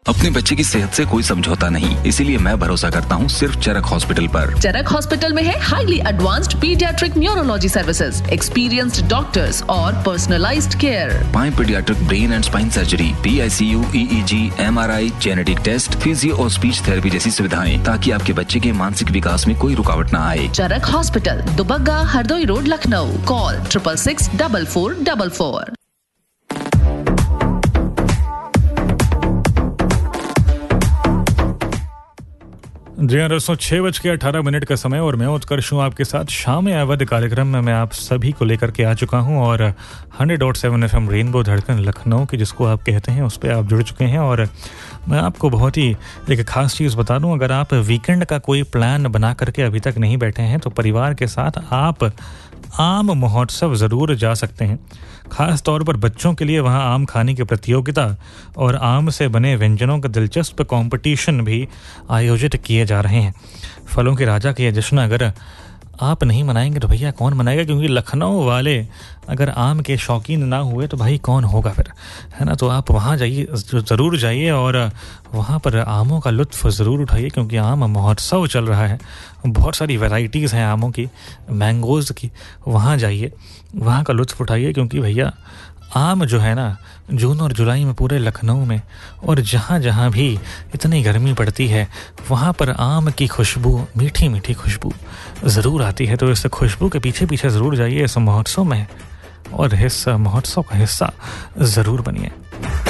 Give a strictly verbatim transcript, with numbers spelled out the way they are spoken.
अपने बच्चे की सेहत से कोई समझौता नहीं, इसीलिए मैं भरोसा करता हूँ सिर्फ चरक हॉस्पिटल पर। चरक हॉस्पिटल में है highly advanced paediatric neurology services, experienced doctors और पर्सनलाइज्ड केयर। पाए paediatric brain and spine surgery, P I C you, E E ji, M R I, genetic test, physio और स्पीच थेरेपी जैसी सुविधाएं, ताकि आपके बच्चे के मानसिक विकास में कोई रुकावट न आए। चरक hospital, Dubagga, Hardoi road, Lucknow. Call triple six double four double four. जी हाँ दोस्तों, छः बज के अठारह मिनट का समय और मैं उत्कर्ष हूँ आपके साथ। शाम अवध कार्यक्रम में मैं आप सभी को लेकर के आ चुका हूँ और hundred dot seven F M rainbow धड़कन लखनऊ की जिसको आप कहते हैं उस पर आप जुड़ चुके हैं। और मैं आपको बहुत ही एक ख़ास चीज़ बता दूँ, अगर आप वीकेंड का कोई प्लान बना करके अभी तक नहीं बैठे हैं तो परिवार के साथ आप आम महोत्सव ज़रूर जा सकते हैं। ख़ास तौर पर बच्चों के लिए वहाँ आम खाने की प्रतियोगिता और आम से बने व्यंजनों का दिलचस्प कंपटीशन भी आयोजित किए जा रहे हैं। फलों के राजा के यह जश्न अगर आप नहीं मनाएंगे तो भैया कौन मनाएगा, क्योंकि लखनऊ वाले अगर आम के शौकीन ना हुए तो भाई कौन होगा फिर, है ना। तो आप वहाँ जाइए, ज़रूर जाइए और वहाँ पर आमों का लुत्फ़ ज़रूर उठाइए, क्योंकि आम महोत्सव चल रहा है। बहुत सारी वैरायटीज़ हैं आमों की, मैंगोज़ की। वहाँ जाइए, वहाँ का लुत्फ़ उठाइए, क्योंकि भैया आम जो है ना, जून और जुलाई में पूरे लखनऊ में और जहाँ जहाँ भी इतनी गर्मी पड़ती है वहाँ पर आम की खुशबू, मीठी मीठी खुशबू ज़रूर आती है। तो इस खुशबू के पीछे पीछे ज़रूर जाइए इस महोत्सव में और इस महोत्सव का हिस्सा ज़रूर बनिए।